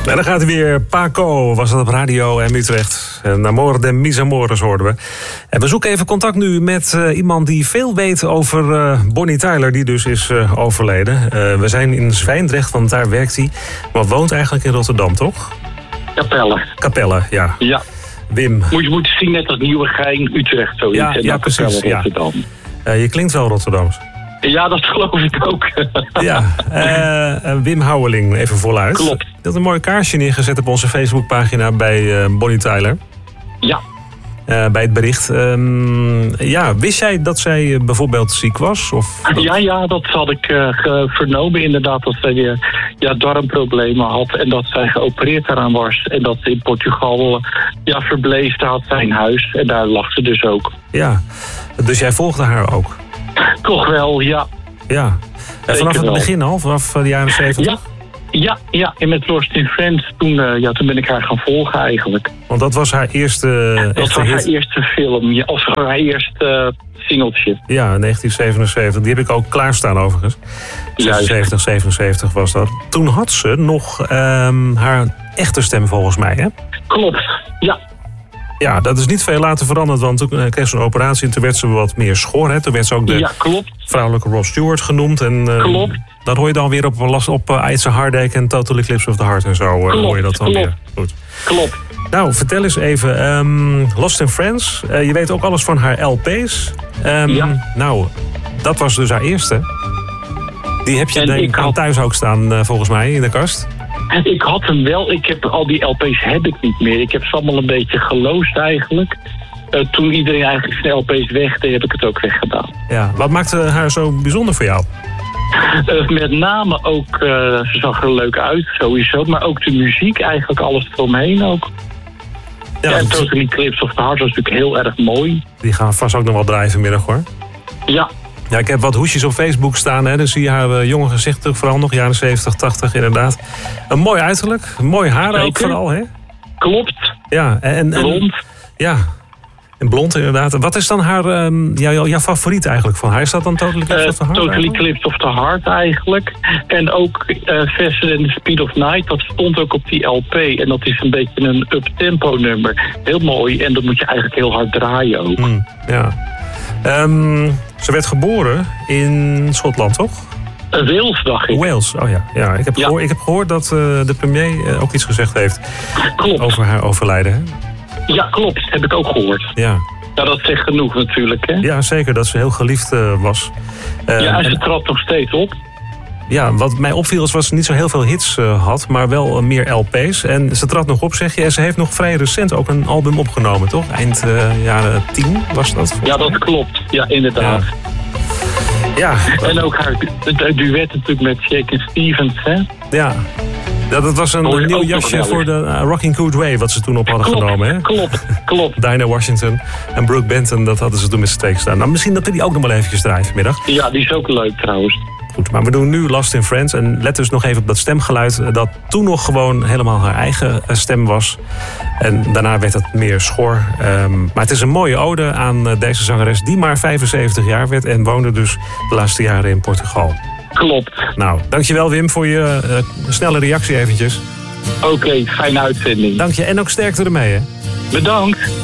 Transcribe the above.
En dan gaat hij weer. Paco was dat op Radio M Utrecht. Amor de mis amores hoorden we. En we zoeken even contact nu met iemand die veel weet over Bonnie Tyler, die dus is overleden. We zijn in Zwijndrecht, want daar werkt hij. Maar woont eigenlijk in Rotterdam, toch? Capelle, ja. Ja. Wim. Je moet zien net als Nieuwegein, Utrecht, zoiets. Ja, precies. Capelle, Rotterdam. Je klinkt wel Rotterdams. Ja, dat geloof ik ook. Ja, Wim Houweling, even voluit. Klopt. Je had een mooi kaarsje neergezet op onze Facebookpagina bij Bonnie Tyler. Ja. Bij het bericht. Wist jij dat zij bijvoorbeeld ziek was? Of Ja, dat had ik vernomen inderdaad. Dat zij darmproblemen had en dat zij geopereerd eraan was. En dat ze in Portugal verbleef. Daar had zij een huis en daar lag ze dus ook. Ja, dus jij volgde haar ook? Toch wel, ja. Ja. Vanaf het begin al, vanaf de jaren 70? Ja, en met Lost in Friends, toen ben ik haar gaan volgen eigenlijk. Want dat was haar eerste Dat was haar eerste film, of haar eerste singeltje. Ja, 1977. Die heb ik ook klaarstaan overigens. 76, 77 was dat. Toen had ze nog haar echte stem volgens mij, hè? Klopt, ja. Ja, dat is niet veel later veranderd, want toen kreeg ze een operatie en toen werd ze wat meer schor. Hè? Toen werd ze ook de vrouwelijke Rod Stewart genoemd. En, klopt. Dat hoor je dan weer op It's a Heartache en Total Eclipse of the Heart en zo. Hoor je dat dan weer. Goed. Klopt. Nou, vertel eens even. Lost in Friends. Je weet ook alles van haar LP's. Nou, dat was dus haar eerste. Die heb je thuis ook staan, volgens mij, in de kast. Ik had hem wel. Al die LP's heb ik niet meer. Ik heb ze allemaal een beetje geloosd eigenlijk. Toen iedereen eigenlijk zijn LP's wegdeed, heb ik het ook weggedaan. Ja, wat maakte haar zo bijzonder voor jou? Met name ook, ze zag er leuk uit, sowieso. Maar ook de muziek, eigenlijk alles eromheen ook. Ja, en Total Eclipse of the Heart was natuurlijk heel erg mooi. Die gaan vast ook nog wel draaien vanmiddag, hoor. Ja. Ja, ik heb wat hoesjes op Facebook staan. Hè. Dan zie je haar jonge gezicht terug, vooral nog jaren 70, 80 inderdaad. Een mooi uiterlijk, mooi haar. Zeker. Ook vooral, hè? Klopt. Ja, en blond. Ja, en blond inderdaad. Wat is dan haar, jouw favoriet eigenlijk van haar? Is dat dan Total Eclipse of the Heart? Total Eclipse of the Heart eigenlijk. En ook Faster than the Speed of Night, dat stond ook op die LP. En dat is een beetje een up-tempo nummer. Heel mooi en dat moet je eigenlijk heel hard draaien ook. Ja. Ze werd geboren in Schotland, toch? Wales, dacht ik. Wales, oh ja. Ik heb gehoord dat de premier ook iets gezegd heeft over haar overlijden. Hè? Ja, klopt. Heb ik ook gehoord. Ja. Ja, dat zegt genoeg natuurlijk, hè? Ja, zeker. Dat ze heel geliefd was. En ze trad nog steeds op. Ja, wat mij opviel is dat ze niet zo heel veel hits had, maar wel meer LP's. En ze trad nog op, zeg je. En ze heeft nog vrij recent ook een album opgenomen, toch? Eind jaren 10 was dat? Ja, dat klopt. Ja, inderdaad. Ja. En ook haar duet natuurlijk met Shakin' Stevens, hè? Ja. Dat was een nieuw jasje voor de Rocking Good Way, wat ze toen op hadden genomen, hè? Klopt. Dinah Washington en Brooke Benton, dat hadden ze toen met z'n tweeën gestaan. Nou, misschien dat we die ook nog wel eventjes draaien vanmiddag. Ja, die is ook leuk trouwens. Goed, maar we doen nu Lost in Friends. En let dus nog even op dat stemgeluid. Dat toen nog gewoon helemaal haar eigen stem was. En daarna werd het meer schor. Maar het is een mooie ode aan deze zangeres die maar 75 jaar werd. En woonde dus de laatste jaren in Portugal. Klopt. Nou, dankjewel Wim voor je snelle reactie eventjes. Oké, fijne uitzending. Dank je en ook sterkte ermee, hè. Bedankt.